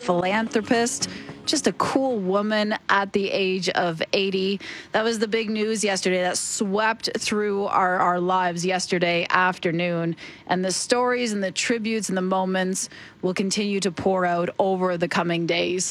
philanthropist, just a cool woman at the age of 80. That was the big news yesterday that swept through our lives yesterday afternoon. And the stories and the tributes and the moments will continue to pour out over the coming days.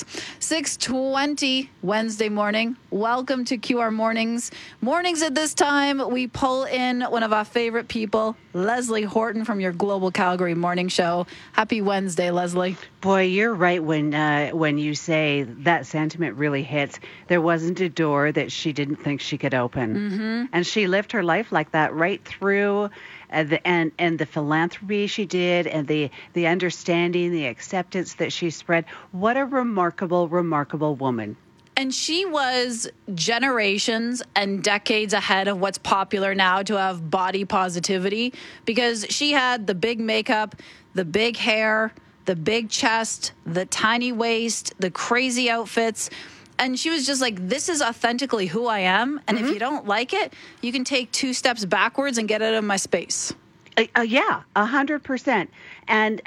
6:20 Wednesday morning. Welcome to QR Mornings. Mornings at this time, we pull in one of our favorite people, Leslie Horton from your Global Calgary Morning Show. Happy Wednesday, Leslie. Boy, you're right when you say that sentiment really hits. There wasn't a door that she didn't think she could open. And she lived her life like that right through and the philanthropy she did and the understanding, the acceptance that she spread. What a remarkable, remarkable woman. And she was generations and decades ahead of what's popular now to have body positivity, because she had the big makeup, the big hair, the big chest, the tiny waist, the crazy outfits. And she was just like, this is authentically who I am. And if you don't like it, you can take 2 steps backwards and get out of my space. Yeah, 100%. And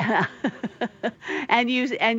and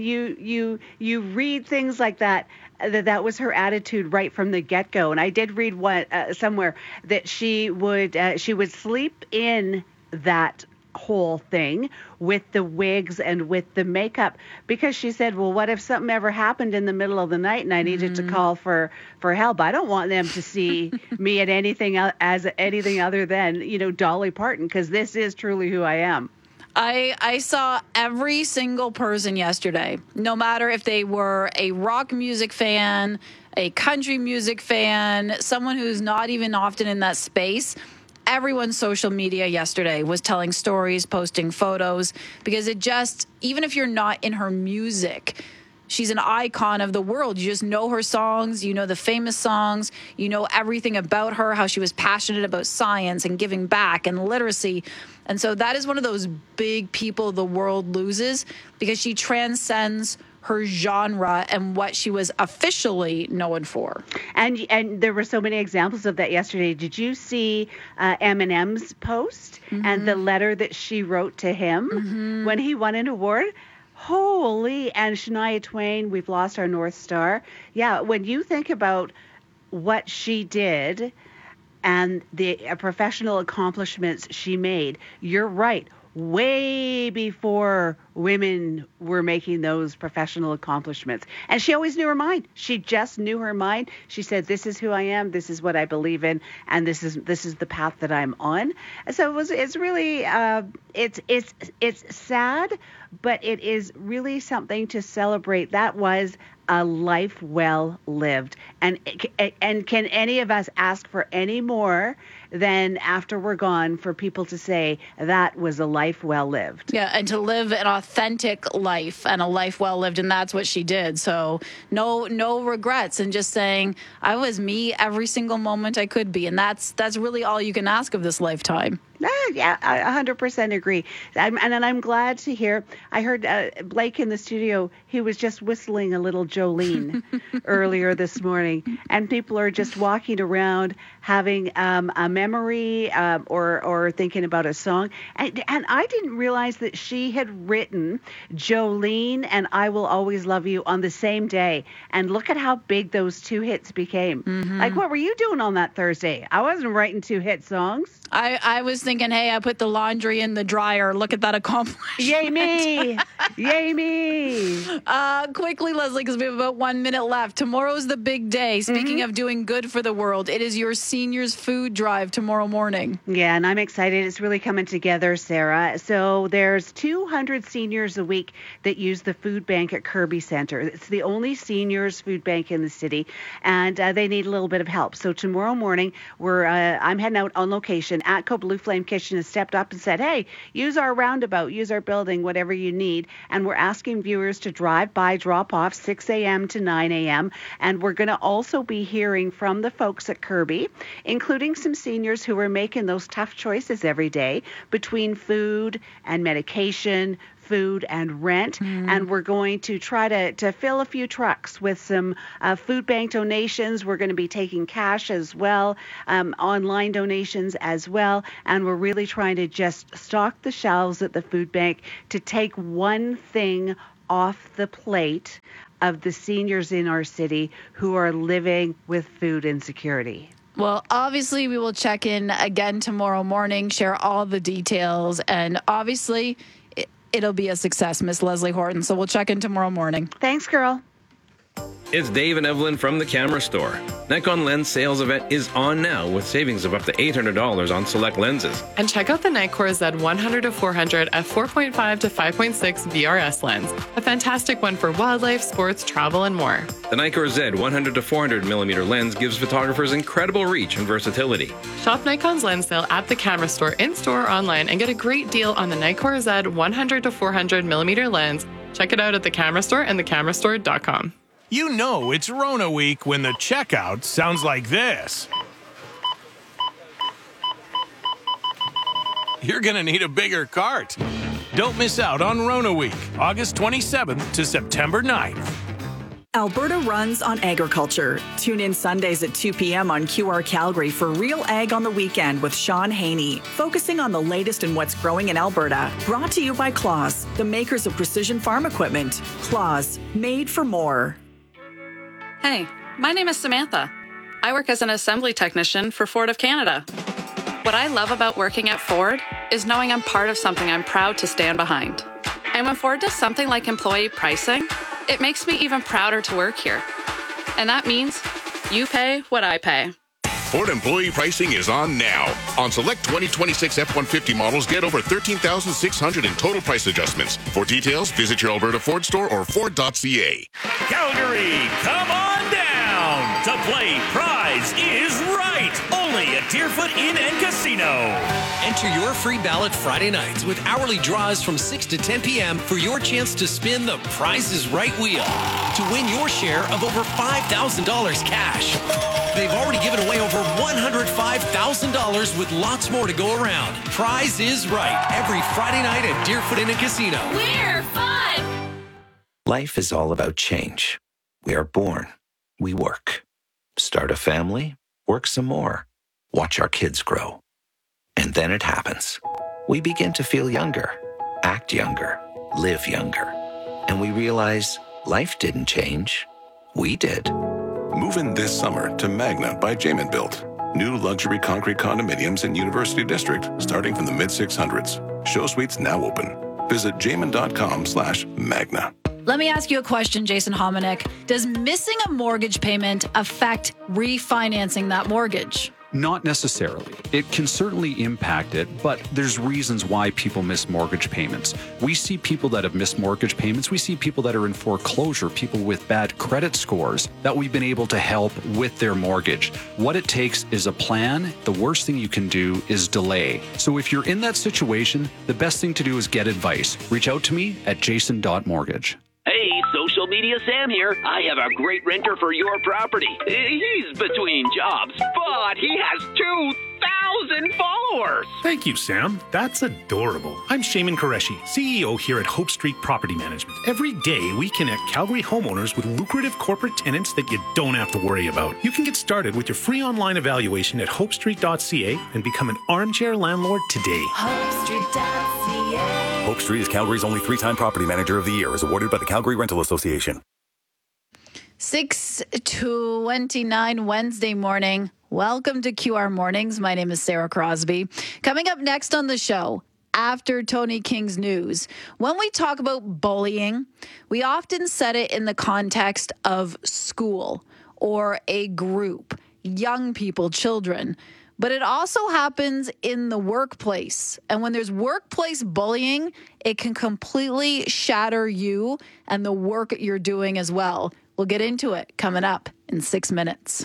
you read things like that. That was her attitude right from the get-go. And I did read somewhere that she would sleep in that whole thing with the wigs and with the makeup, because she said, well, what if something ever happened in the middle of the night and I needed to call for help? I don't want them to see me at anything other than, Dolly Parton, because this is truly who I am. I saw every single person yesterday, no matter if they were a rock music fan, a country music fan, someone who's not even often in that space. Everyone's social media yesterday was telling stories, posting photos, because even if you're not in her music, she's an icon of the world. You just know her songs, you know the famous songs, you know everything about her, how she was passionate about science and giving back and literacy. And so that is one of those big people the world loses, because she transcends her genre and what she was officially known for. And there were so many examples of that yesterday. Did you see Eminem's post and the letter that she wrote to him when he won an award? Holy, and Shania Twain, we've lost our North Star. Yeah, when you think about what she did and the professional accomplishments she made, you're right. Way before women were making those professional accomplishments. And she always knew her mind. She just knew her mind. She said, this is who I am, this is what I believe in, and this is the path that I'm on. So it's really it's sad, but it is really something to celebrate. That was a life well lived. And can any of us ask for any more than after we're gone for people to say that was a life well lived? Yeah, and to live an authentic life and a life well lived, and that's what she did. So no regrets, and just saying I was me every single moment I could be, and that's really all you can ask of this lifetime. Yeah, I 100% agree. And I'm glad to hear. I heard Blake in the studio. He was just whistling a little Jolene earlier this morning. And people are just walking around having a memory or thinking about a song. And I didn't realize that she had written Jolene and I Will Always Love You on the same day. And look at how big those 2 hits became. Like, what were you doing on that Thursday? I wasn't writing 2 hit songs. I was thinking, hey, I put the laundry in the dryer. Look at that accomplishment. Yay me! Yay me! Quickly, Leslie, because we have about 1 minute left. Tomorrow's the big day. Speaking of doing good for the world, it is your seniors food drive tomorrow morning. Yeah, and I'm excited. It's really coming together, Sarah. So there's 200 seniors a week that use the food bank at Kirby Centre. It's the only seniors food bank in the city, and they need a little bit of help. So tomorrow morning, I'm heading out on location. ATCO Blue Flame Kitchen has stepped up and said, hey, use our roundabout, use our building, whatever you need. And we're asking viewers to drive by, drop off 6 a.m. to 9 a.m. And we're going to also be hearing from the folks at Kirby, including some seniors who are making those tough choices every day between food and medication, food and rent. And we're going to try to fill a few trucks with some food bank donations. We're going to be taking cash as well, online donations as well. And we're really trying to just stock the shelves at the food bank to take one thing off the plate of the seniors in our city who are living with food insecurity? Well, obviously, we will check in again tomorrow morning, share all the details, and obviously, it'll be a success, Miss Leslie Horton. So we'll check in tomorrow morning. Thanks, girl. It's Dave and Evelyn from the Camera Store. Nikon Lens sales event is on now with savings of up to $800 on select lenses. And check out the Nikkor Z 100-400 f4.5 to 5.6 VRS lens. A fantastic one for wildlife, sports, travel, and more. The Nikkor Z 100-400 millimeter lens gives photographers incredible reach and versatility. Shop Nikon's lens sale at the Camera Store, in-store or online, and get a great deal on the Nikkor Z 100-400 millimeter lens. Check it out at the Camera Store and thecamerastore.com. You know it's Rona week when the checkout sounds like this. You're going to need a bigger cart. Don't miss out on Rona week, August 27th to September 9th. Alberta runs on agriculture. Tune in Sundays at 2 p.m. on QR Calgary for Real Ag on the Weekend with Sean Haney, focusing on the latest in what's growing in Alberta. Brought to you by Claas, the makers of precision farm equipment. Claas, made for more. Hey, my name is Samantha. I work as an assembly technician for Ford of Canada. What I love about working at Ford is knowing I'm part of something I'm proud to stand behind. And when Ford does something like employee pricing, it makes me even prouder to work here. And that means you pay what I pay. Ford employee pricing is on now. On select 2026 F-150 models, get over $13,600 in total price adjustments. For details, visit your Alberta Ford store or Ford.ca. Calgary, come on down to play Prize is Right. Only at Deerfoot Inn and Casino. Enter your free ballot Friday nights with hourly draws from 6 to 10 p.m. for your chance to spin the Prize is Right wheel to win your share of over $5,000 cash. They've already given away over $105,000 with lots more to go around. Prize is Right every Friday night at Deerfoot Inn and Casino. We're fun! Life is all about change. We are born. We work. Start a family. Work some more. Watch our kids grow. And then it happens. We begin to feel younger, act younger, live younger. And we realize life didn't change. We did. Move in this summer to Magna by Jamin Built. New luxury concrete condominiums in University District starting from the mid-600s. Show suites now open. Visit jamin.com/Magna. Let me ask you a question, Jason Hominick. Does missing a mortgage payment affect refinancing that mortgage? Not necessarily. It can certainly impact it, but there's reasons why people miss mortgage payments. We see people that have missed mortgage payments. We see people that are in foreclosure, people with bad credit scores that we've been able to help with their mortgage. What it takes is a plan. The worst thing you can do is delay. So if you're in that situation, the best thing to do is get advice. Reach out to me at jason.mortgage. Hey, Social Media Sam here. I have a great renter for your property. He's between jobs, but he has 2,000 followers. Thank you, Sam. That's adorable. I'm Shaman Qureshi, CEO here at Hope Street Property Management. Every day, we connect Calgary homeowners with lucrative corporate tenants that you don't have to worry about. You can get started with your free online evaluation at hopestreet.ca and become an armchair landlord today. HopeStreet.ca. Hope Street is Calgary's only 3-time Property Manager of the Year, as awarded by the Calgary Rental Association. 6:29 Wednesday morning. Welcome to QR Mornings. My name is Sarah Crosby. Coming up next on the show, after Tony King's news, when we talk about bullying, we often set it in the context of school or a group, young people, children. But it also happens in the workplace. And when there's workplace bullying, it can completely shatter you and the work you're doing as well. We'll get into it coming up in 6 minutes.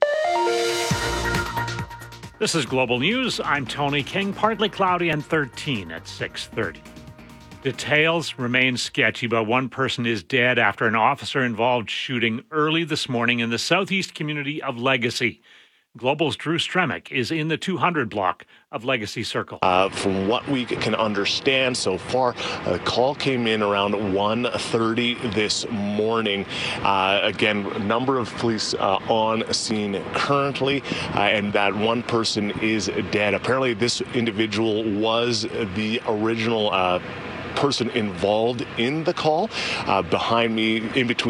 This is Global News. I'm Tony King. Partly cloudy and 13 at 6:30. Details remain sketchy, but one person is dead after an officer-involved shooting early this morning in the southeast community of Legacy. Global's Drew Stremick is in the 200 block of Legacy Circle. From what we can understand so far, a call came in around 1:30 this morning. Again, a number of police on scene currently, and that one person is dead. Apparently, this individual was the original person involved in the call. Behind me, in between